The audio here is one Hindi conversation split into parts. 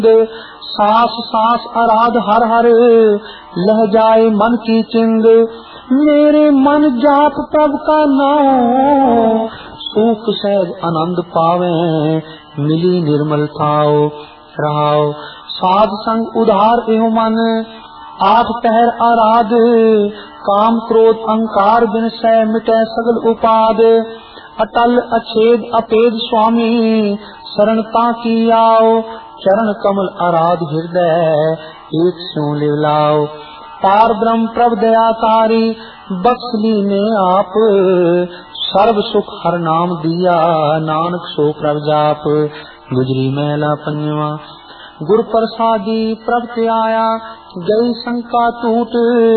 सास सास आराध हर हर लह जाए मन की चिंद। मेरे मन जाप प्रभ का नाम सुख सहज आनंद पावे मिली निर्मल थाओ रहाओ। साध संग उधार एवं मन 8 पहर आराध काम क्रोध अहंकार बिन सह मिटे सगल उपाद। अटल अछेद अपेद स्वामी शरणता की आओ चरण कमल आराध हृदय एक स्यों लिवलाओ। पार ब्रह्म प्रभ दया तारी बख्श लीने आप सर्व सुख हर नाम दिया नानक सो प्रभ जाप। गुजरी मैला पंजवा गुर प्रसादी प्रभ ते आया गई शंका टूट।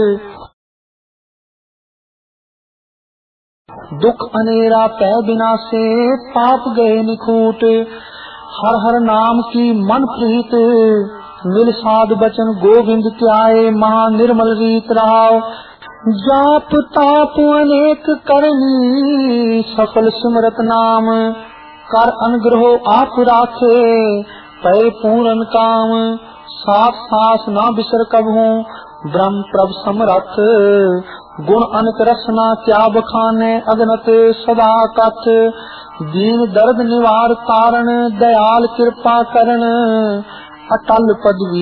दुख अनेरा पै बिना से पाप गए निखूट। हर हर नाम की मन प्रीत मिल साध बचन गोविंद त्याए महा निर्मल रीत रहाओ। जाप ताप अनेक करनी सफल सिमरत नाम कर अनुग्रहो आप राखे पै पूर्ण काम। साथ सास ना बिसर कबहू ब्रह्म प्रभ समरथ गुण अनक रसना क्या बखाने अगनत सदा कथ। दीन दर्द निवार तारण दयाल कृपा करण अटल पदवी